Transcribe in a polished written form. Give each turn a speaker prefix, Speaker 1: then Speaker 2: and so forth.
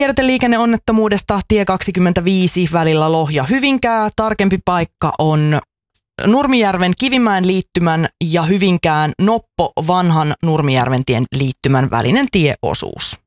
Speaker 1: Liikenneonnettomuudesta tie 25 välillä Lohja-Hyvinkää. Tarkempi paikka on Nurmijärven Kivimäen liittymän ja Hyvinkään Noppo vanhan Nurmijärven tien liittymän välinen tieosuus.